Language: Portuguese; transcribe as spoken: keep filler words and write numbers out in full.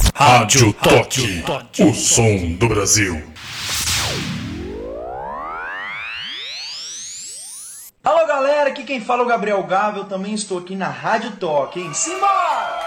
Rádio Toque, o som do Brasil. Alô galera, aqui quem fala é o Gabriel Gava, eu também estou aqui na Rádio Toque, hein? Simbora!